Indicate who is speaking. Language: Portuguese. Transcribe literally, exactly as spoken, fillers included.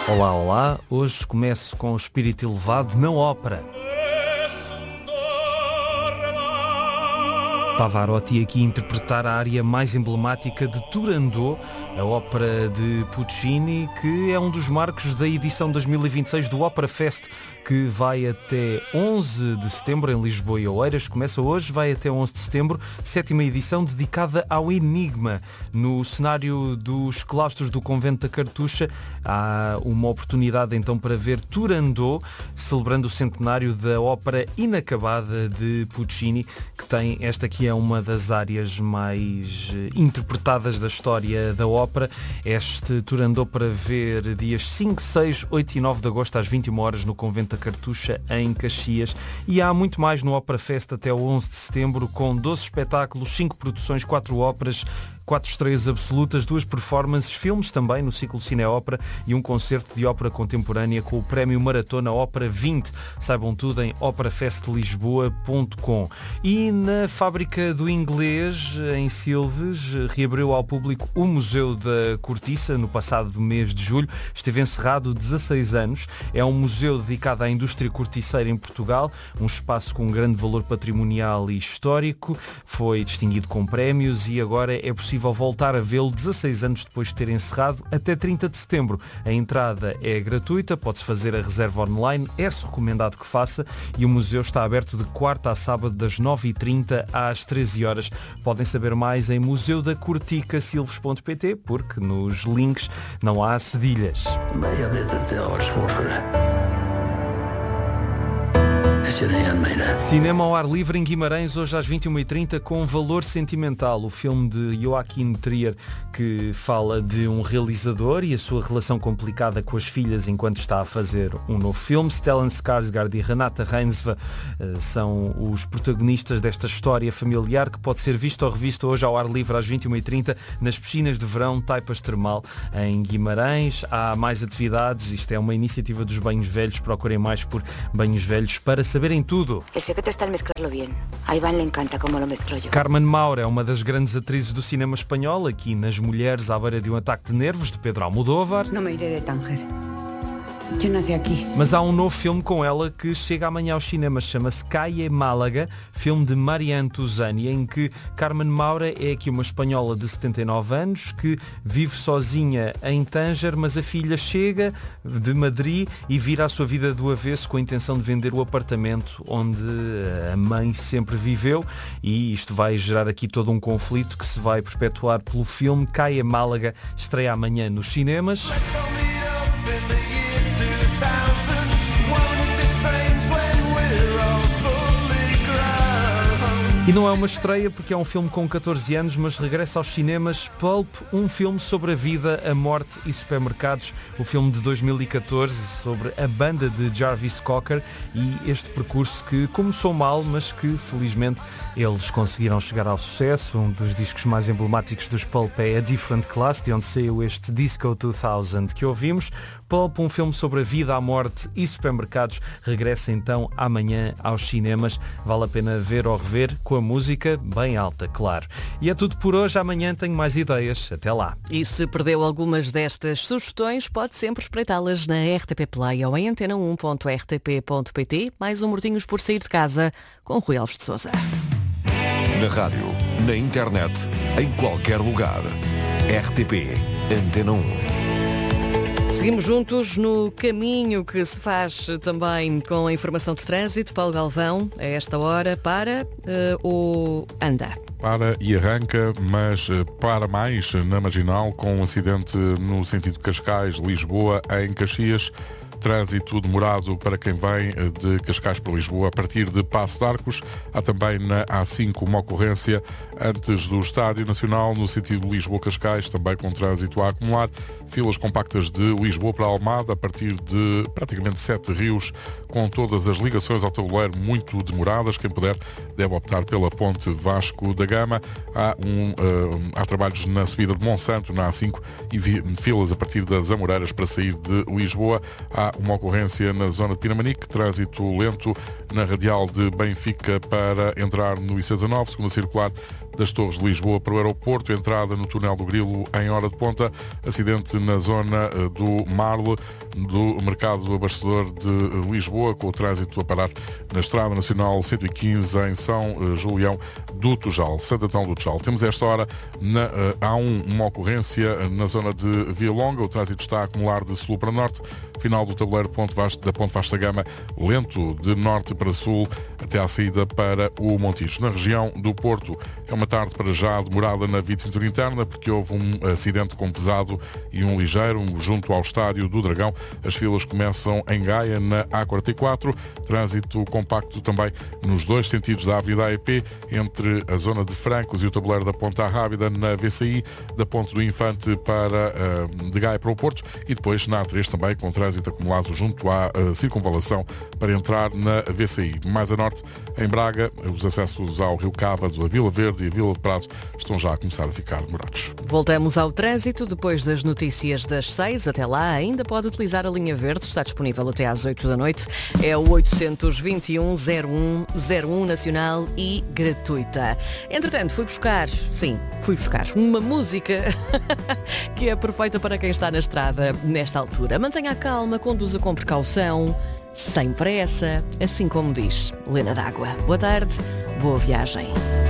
Speaker 1: Olá, olá. Hoje começo com o espírito elevado na ópera. Pavarotti aqui a interpretar a área mais emblemática de Turandot, a ópera de Puccini, que é um dos marcos da edição dois mil e vinte e seis do Opera Fest, que vai até onze de setembro em Lisboa e Oeiras. Começa hoje, vai até onze de setembro, sétima edição dedicada ao Enigma. No cenário dos claustros do Convento da Cartucha há uma oportunidade então para ver Turandot, celebrando o centenário da ópera inacabada de Puccini, que tem, esta aqui é uma das áreas mais interpretadas da história da ópera. Este Turandot para ver dias cinco, seis, oito e nove de agosto às vinte e uma horas no Convento da Cartucha em Caxias. E há muito mais no Opera Fest até o onze de setembro, com doze espetáculos, cinco produções, quatro óperas, quatro estreias absolutas, duas performances, filmes também no ciclo Cine-Ópera e um concerto de ópera contemporânea com o prémio Maratona Ópera vinte. Saibam tudo em opera fest lisboa ponto com. E na Fábrica do Inglês, em Silves, reabriu ao público o Museu da Cortiça no passado mês de julho. Esteve encerrado dezasseis anos. É um museu dedicado à indústria corticeira em Portugal, um espaço com grande valor patrimonial e histórico. Foi distinguido com prémios e agora é possível voltar a vê-lo dezasseis anos depois de ter encerrado até trinta de setembro. A entrada é gratuita, pode-se fazer a reserva online, é-se recomendado que faça, e o museu está aberto de quarta a sábado das nove e trinta às treze horas. Podem saber mais em museu da cortica silves ponto pt, porque nos links não há cedilhas. Cinema ao ar livre em Guimarães, hoje às vinte e uma e trinta, com Valor Sentimental, o filme de Joaquim Trier, que fala de um realizador e a sua relação complicada com as filhas enquanto está a fazer um novo filme. Stellan Skarsgård e Renata Reinsve uh, são os protagonistas desta história familiar, que pode ser vista ou revista hoje ao ar livre às vinte e uma e trinta nas piscinas de verão Taipas Termal em Guimarães. Há mais atividades, isto é uma iniciativa dos Banhos Velhos, procurem mais por Banhos Velhos para saberem tudo.
Speaker 2: El secreto está en mezclarlo bien. A Iván le encanta como lo mezclo yo.
Speaker 1: Carmen Maura é uma das grandes atrizes do cinema espanhol, aqui nas Mulheres à beira de um ataque de nervos, de Pedro Almodóvar.
Speaker 3: No me iré de Tánger. Eu nasci aqui.
Speaker 1: Mas há um novo filme com ela que chega amanhã aos cinemas, chama-se Calle Málaga, filme de Marianne Tuzani, em que Carmen Maura é aqui uma espanhola de setenta e nove anos que vive sozinha em Tánger, mas a filha chega de Madrid e vira a sua vida do avesso com a intenção de vender o apartamento onde a mãe sempre viveu, e isto vai gerar aqui todo um conflito que se vai perpetuar pelo filme. Calle Málaga estreia amanhã nos cinemas. E não é uma estreia porque é um filme com catorze anos, mas regressa aos cinemas Pulp, um filme sobre a vida, a morte e supermercados. O filme de dois mil e catorze sobre a banda de Jarvis Cocker e este percurso que começou mal, mas que felizmente eles conseguiram chegar ao sucesso. Um dos discos mais emblemáticos dos Pulp é A Different Class, de onde saiu este Disco dois mil que ouvimos. Pulp, um filme sobre a vida, a morte e supermercados, regressa então amanhã aos cinemas. Vale a pena ver ou rever, com a música bem alta, claro. E é tudo por hoje, amanhã tenho mais ideias. Até lá.
Speaker 4: E se perdeu algumas destas sugestões, pode sempre espreitá-las na R T P Play ou em antena um ponto r t p ponto p t. Mais um Mortinhos por sair de casa, com Rui Alves de Sousa.
Speaker 5: Na rádio, na internet, em qualquer lugar. R T P, Antena um.
Speaker 4: Seguimos juntos no caminho que se faz também com a informação de trânsito. Paulo Galvão, a esta hora, para uh, o Anda.
Speaker 6: Para e arranca, mas para mais na Marginal, com um acidente no sentido de Cascais, Lisboa, em Caxias. Trânsito demorado para quem vem de Cascais para Lisboa a partir de Paço de Arcos. Há também na A cinco uma ocorrência antes do Estádio Nacional, no sentido Lisboa-Cascais, também com trânsito a acumular. Filas compactas de Lisboa para Almada a partir de praticamente Sete Rios, com todas as ligações ao tabuleiro muito demoradas. Quem puder deve optar pela Ponte Vasco da Gama. Há, um, uh, há trabalhos na subida de Monsanto, na A cinco, e filas a partir das Amoreiras para sair de Lisboa. Há uma ocorrência na zona de Pinamanique, trânsito lento na radial de Benfica para entrar no I C dezanove, segunda circular das Torres de Lisboa para o aeroporto, entrada no túnel do Grilo em hora de ponta, acidente na zona do Marle, do mercado abastecedor de Lisboa, com o trânsito a parar na Estrada Nacional cento e quinze em São Julião do Tujal, Santo Antão do Tujal. Temos esta hora na A um uma ocorrência na zona de Via Longa, o trânsito está a acumular de sul para norte, final do tabuleiro Ponte Vasta, da Ponte Vasta Gama, lento de norte para sul até à saída para o Montijo. Na região do Porto é uma tarde para já demorada na via de cintura interna, porque houve um acidente com pesado e um ligeiro junto ao estádio do Dragão. As filas começam em Gaia, na A quarenta e quatro, trânsito compacto também nos dois sentidos da Avenida A E P, entre a zona de Francos e o tabuleiro da Ponta Rábida, na V C I, da Ponte do Infante para uh, de Gaia para o Porto, e depois na A três também, com trânsito acumulado junto à uh, circunvalação para entrar na V C I. Mais a norte, em Braga, os acessos ao Rio Cávado, a Vila Verde e a Vila de Prado estão já a começar a ficar demorados.
Speaker 4: Voltamos ao trânsito depois das notícias das seis. Até lá ainda pode utilizar a linha verde, está disponível até às oito da noite. É o oitocentos e vinte e um zero um zero um nacional e gratuita. Entretanto, fui buscar, sim, fui buscar uma música que é perfeita para quem está na estrada nesta altura. Mantenha a calma, conduza com precaução, sem pressa, assim como diz Lena D'Água. Boa tarde, boa viagem.